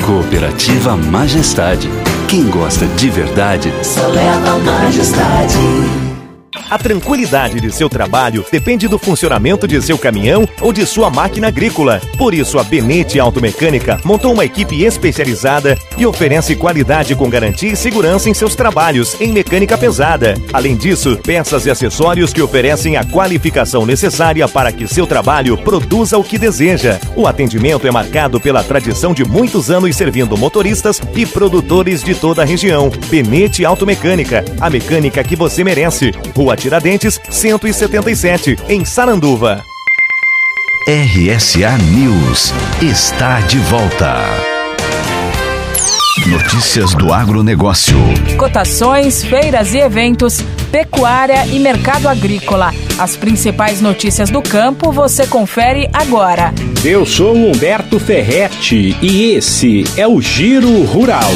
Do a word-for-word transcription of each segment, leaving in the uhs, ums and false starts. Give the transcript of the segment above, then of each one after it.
Cooperativa Majestade. Quem gosta de verdade, só leva Majestade. A tranquilidade de seu trabalho depende do funcionamento de seu caminhão ou de sua máquina agrícola. Por isso, a Benete Automecânica montou uma equipe especializada e oferece qualidade com garantia e segurança em seus trabalhos em mecânica pesada. Além disso, peças e acessórios que oferecem a qualificação necessária para que seu trabalho produza o que deseja. O atendimento é marcado pela tradição de muitos anos servindo motoristas e produtores de toda a região. Benete Automecânica, a mecânica que você merece. Rua Tiradentes, cento e setenta e sete, em Saranduva. R S A News está de volta. Notícias do agronegócio. Cotações, feiras e eventos, pecuária e mercado agrícola. As principais notícias do campo você confere agora. Eu sou Humberto Ferretti e esse é o Giro Rural.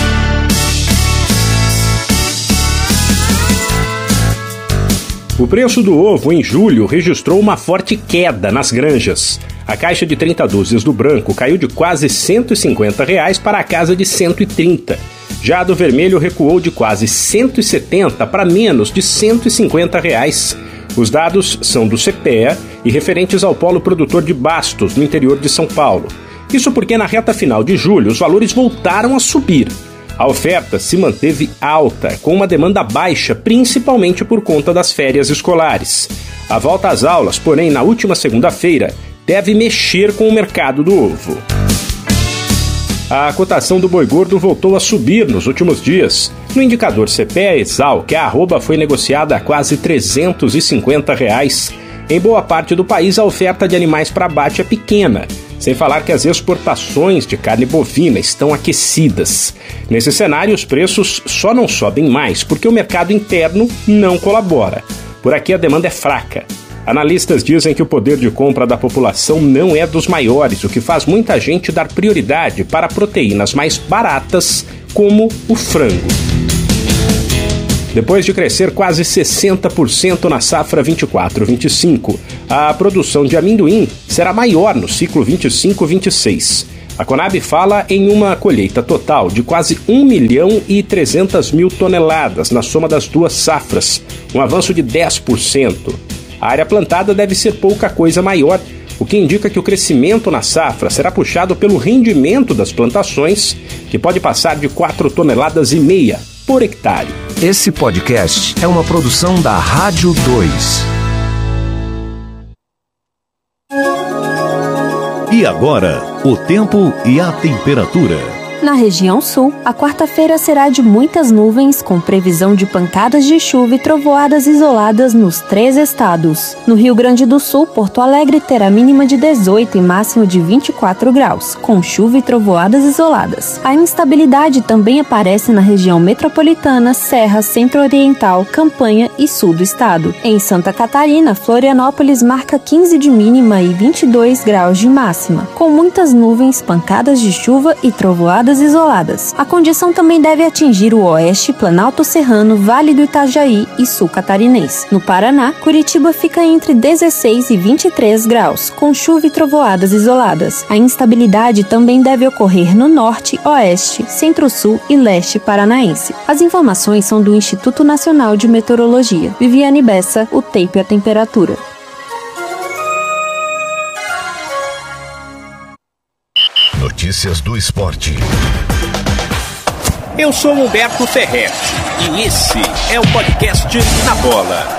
O preço do ovo em julho registrou uma forte queda nas granjas. A caixa de trinta dúzias do branco caiu de quase cento e cinquenta reais para a casa de cento e trinta. Já a do vermelho recuou de quase cento e setenta para menos de cento e cinquenta reais. Os dados são do CEPEA e referentes ao polo produtor de Bastos, no interior de São Paulo. Isso porque na reta final de julho os valores voltaram a subir. A oferta se manteve alta, com uma demanda baixa, principalmente por conta das férias escolares. A volta às aulas, porém, na última segunda-feira, deve mexer com o mercado do ovo. A cotação do boi gordo voltou a subir nos últimos dias. No indicador CEPEA-Exal, que a arroba foi negociada a quase trezentos e cinquenta reais. Em boa parte do país, a oferta de animais para abate é pequena. Sem falar que as exportações de carne bovina estão aquecidas. Nesse cenário, os preços só não sobem mais porque o mercado interno não colabora. Por aqui a demanda é fraca. Analistas dizem que o poder de compra da população não é dos maiores, o que faz muita gente dar prioridade para proteínas mais baratas, como o frango. Depois de crescer quase sessenta por cento na safra vinte e quatro vinte e cinco, a produção de amendoim será maior no ciclo vinte e cinco vinte e seis. A Conab fala em uma colheita total de quase um milhão e trezentas mil toneladas na soma das duas safras, um avanço de dez por cento. A área plantada deve ser pouca coisa maior, o que indica que o crescimento na safra será puxado pelo rendimento das plantações, que pode passar de quatro toneladas e meia por hectare. Esse podcast é uma produção da Rádio dois. E agora, o tempo e a temperatura. Na região sul, a quarta-feira será de muitas nuvens, com previsão de pancadas de chuva e trovoadas isoladas nos três estados. No Rio Grande do Sul, Porto Alegre terá mínima de dezoito e máxima de vinte e quatro graus, com chuva e trovoadas isoladas. A instabilidade também aparece na região metropolitana, Serra, Centro-Oriental, Campanha e Sul do estado. Em Santa Catarina, Florianópolis marca quinze de mínima e vinte e dois graus de máxima, com muitas nuvens, pancadas de chuva e trovoadas isoladas. A condição também deve atingir o oeste, Planalto Serrano, Vale do Itajaí e Sul Catarinense. No Paraná, Curitiba fica entre dezesseis e vinte e três graus, com chuva e trovoadas isoladas. A instabilidade também deve ocorrer no norte, oeste, centro-sul e leste paranaense. As informações são do Instituto Nacional de Meteorologia. Viviane Bessa, o tempo e a temperatura. Notícias do esporte. Eu sou Humberto Ferretti e esse é o podcast Na Bola.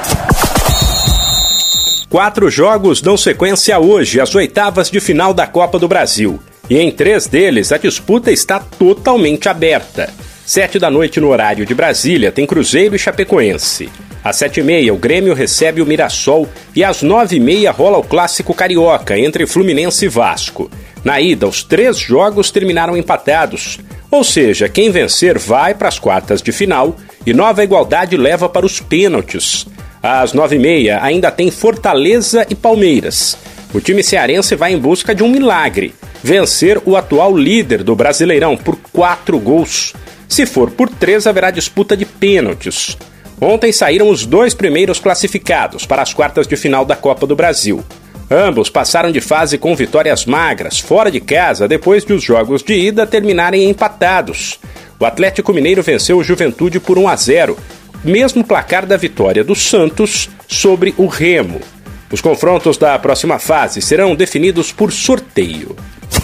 Quatro jogos dão sequência hoje às oitavas de final da Copa do Brasil. E em três deles a disputa está totalmente aberta. Sete da noite no horário de Brasília tem Cruzeiro e Chapecoense. Às sete e meia o Grêmio recebe o Mirassol e às nove e meia rola o clássico carioca entre Fluminense e Vasco. Na ida, os três jogos terminaram empatados, ou seja, quem vencer vai para as quartas de final e Nova Igualdade leva para os pênaltis. Às nove e meia ainda tem Fortaleza e Palmeiras. O time cearense vai em busca de um milagre, vencer o atual líder do Brasileirão por quatro gols. Se for por três, haverá disputa de pênaltis. Ontem saíram os dois primeiros classificados para as quartas de final da Copa do Brasil. Ambos passaram de fase com vitórias magras, fora de casa, depois de os jogos de ida terminarem empatados. O Atlético Mineiro venceu o Juventude por um a zero, mesmo placar da vitória do Santos sobre o Remo. Os confrontos da próxima fase serão definidos por sorteio.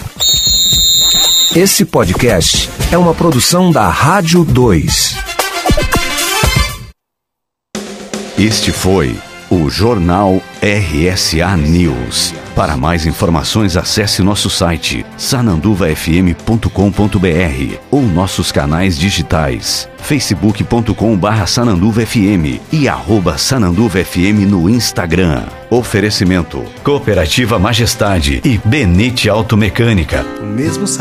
Esse podcast é uma produção da Rádio dois. Este foi o Jornal R S A News. Para mais informações, acesse nosso site sananduva f m ponto com ponto b r ou nossos canais digitais facebook ponto com barra sananduva f m e arroba sananduva f m no Instagram. Oferecimento: Cooperativa Majestade e Benete Automecânica. O mesmo